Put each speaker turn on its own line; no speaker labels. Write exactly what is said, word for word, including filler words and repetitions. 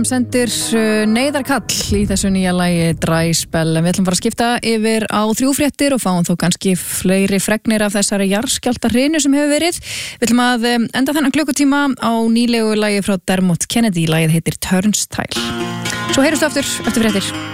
sendir neyðarkall í þessu nýja lagi Dry Spell, en við ætlum bara að skipta yfir á þrjú fréttir og fáum þó kannski fleiri fregnir af þessari jarðskjálftahrinu sem hefur verið. Við ætlum að enda þennan klukkutíma á nýlegu lagi frá Dermot Kennedy, lagið heitir Turnstile. Svo heyrumst aftur eftir fréttir.